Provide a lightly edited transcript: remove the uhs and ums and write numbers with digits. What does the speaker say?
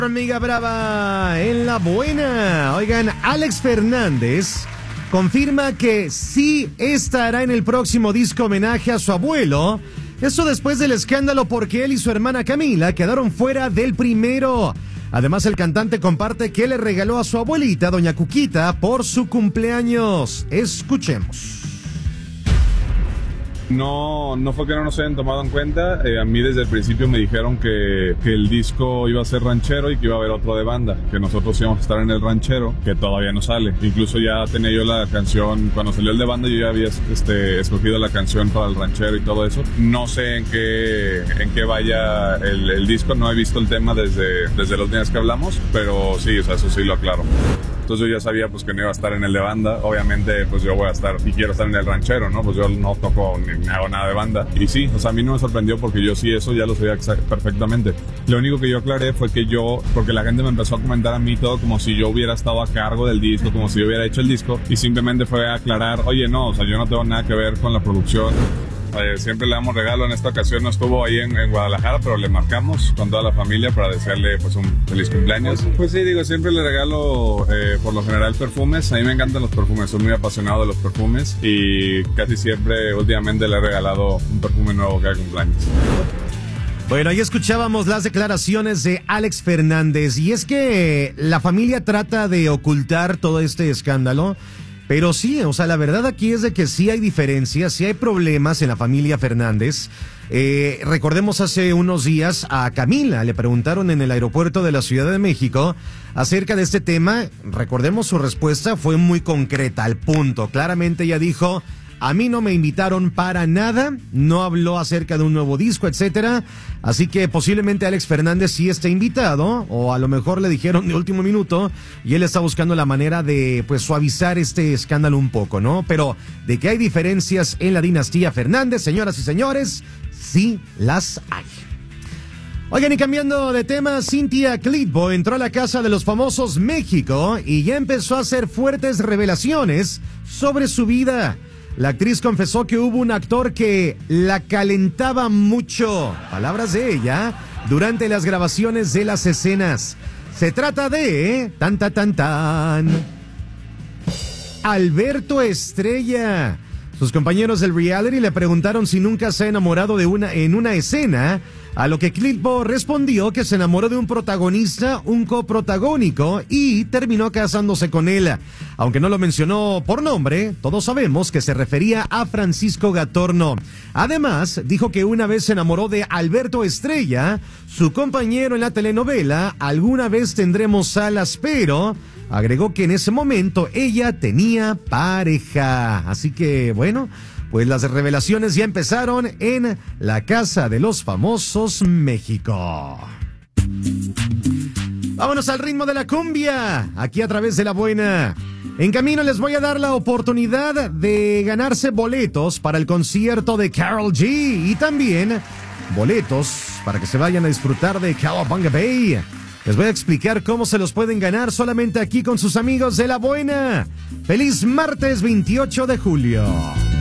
Amiga brava en la buena. Oigan, Alex Fernández confirma que sí estará en el próximo disco homenaje a su abuelo. Eso después del escándalo porque él y su hermana Camila quedaron fuera del primero. Además, el cantante comparte que le regaló a su abuelita, doña Cuquita, por su cumpleaños. Escuchemos. No fue que no nos hayan tomado en cuenta. A mí desde el principio me dijeron que el disco iba a ser ranchero y que iba a haber otro de banda, que nosotros íbamos a estar en el ranchero, que todavía no sale. Incluso ya tenía yo la canción, cuando salió el de banda yo ya había escogido la canción para el ranchero y todo eso. No sé en qué vaya el disco, no he visto el tema desde los días que hablamos, pero sí, o sea, eso sí lo aclaro. Entonces yo ya sabía pues que no iba a estar en el de banda. Obviamente pues yo voy a estar y quiero estar en el ranchero, ¿no? Pues yo no toco ni hago nada de banda. Y sí, o sea, a mí no me sorprendió porque yo sí eso ya lo sabía perfectamente. Lo único que yo aclaré fue que porque la gente me empezó a comentar a mí todo como si yo hubiera estado a cargo del disco, como si yo hubiera hecho el disco, y simplemente fue a aclarar, oye, no, o sea, yo no tengo nada que ver con la producción. Siempre le damos regalo. En esta ocasión no estuvo ahí en Guadalajara, pero le marcamos con toda la familia para desearle pues un feliz cumpleaños. Pues sí, digo, siempre le regalo por lo general perfumes. A mí me encantan los perfumes, soy muy apasionado de los perfumes y casi siempre últimamente le he regalado un perfume nuevo cada cumpleaños. Bueno, ahí escuchábamos las declaraciones de Alex Fernández, y es que la familia trata de ocultar todo este escándalo. Pero sí, o sea, la verdad aquí es de que sí hay diferencias, sí hay problemas en la familia Fernández. Recordemos hace unos días a Camila, le preguntaron en el aeropuerto de la Ciudad de México acerca de este tema. Recordemos su respuesta fue muy concreta, al punto. Claramente ella dijo: a mí no me invitaron para nada, no habló acerca de un nuevo disco, etcétera. Así que posiblemente Alex Fernández sí esté invitado, o a lo mejor le dijeron de último minuto y él está buscando la manera de pues suavizar este escándalo un poco, ¿no? Pero de que hay diferencias en la dinastía Fernández, señoras y señores, sí las hay. Oigan, y cambiando de tema, Cynthia Clitbo entró a la Casa de los Famosos México y ya empezó a hacer fuertes revelaciones sobre su vida. La actriz confesó que hubo un actor que la calentaba mucho, palabras de ella, durante las grabaciones de las escenas. Se trata de Alberto Estrella. Sus compañeros del reality le preguntaron si nunca se ha enamorado en una escena, a lo que Clitbo respondió que se enamoró de un protagonista, un coprotagónico, y terminó casándose con él. Aunque no lo mencionó por nombre, todos sabemos que se refería a Francisco Gatorno. Además, dijo que una vez se enamoró de Alberto Estrella, su compañero en la telenovela Alguna vez tendremos alas, pero agregó que en ese momento ella tenía pareja. Así que, bueno, pues las revelaciones ya empezaron en la Casa de los Famosos México. Vámonos al ritmo de la cumbia, aquí a través de La Buena. En camino les voy a dar la oportunidad de ganarse boletos para el concierto de Karol G y también boletos para que se vayan a disfrutar de Cowabunga Bay. Les voy a explicar cómo se los pueden ganar solamente aquí con sus amigos de La Buena. ¡Feliz martes 28 de julio!